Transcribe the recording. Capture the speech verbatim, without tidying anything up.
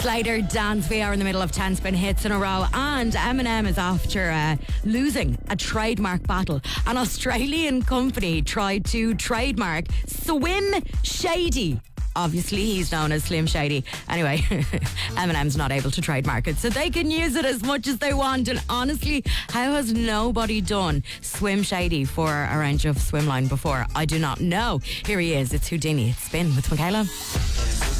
Later, Dance V R in the middle of ten spin hits in a row, and Eminem is after uh, losing a trademark battle. An Australian company tried to trademark Swim Shady. Obviously, he's known as Slim Shady. Anyway, Eminem's not able to trademark it, so they can use it as much as they want. And honestly, how has nobody done Swim Shady for a range of swimline before? I do not know. Here he is. It's Houdini. It's Spin with Michaela.